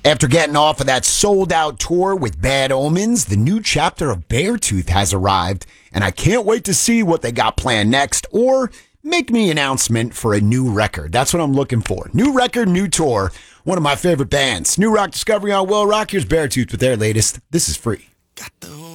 After getting off of that sold-out tour with Bad Omens, the new chapter of Beartooth has arrived, and I can't wait to see what they got planned next, or make me an announcement for a new record. That's what I'm looking for. New record, new tour. One of my favorite bands. New Rock Discovery on Will Rock. Here's Beartooth with their latest. This is free.